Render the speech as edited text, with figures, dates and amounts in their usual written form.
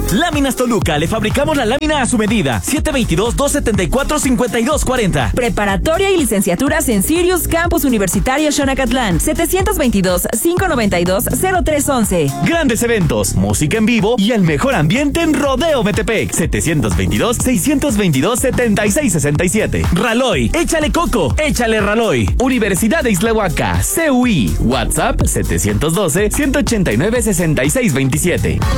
Láminas Toluca, le fabricamos la lámina a su medida. 722-274-5240. Preparatoria y licenciaturas en Sirius Campus Universitario Xonacatlán. 722-592-0311. Grandes eventos, música en vivo y el mejor ambiente en Rodeo Metepec. 722-622-7667. Raloy, échale coco, échale Raloy. Universidad de Ixtlahuaca, CUI. WhatsApp 712-189-6627.